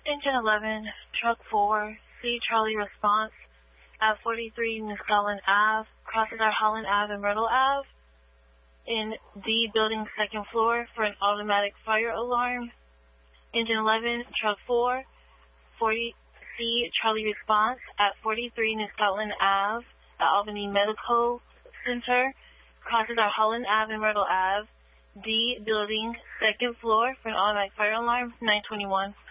Engine 11, Truck 4, C Charlie response at 43 New Scotland Ave, crosses our Holland Ave and Myrtle Ave, in D building second floor for an automatic fire alarm. Engine 11, Truck 4, 40 C Charlie response at 43 New Scotland Ave at Albany Medical Center, crosses our Holland Ave and Myrtle Ave, D building second floor for an automatic fire alarm, 921.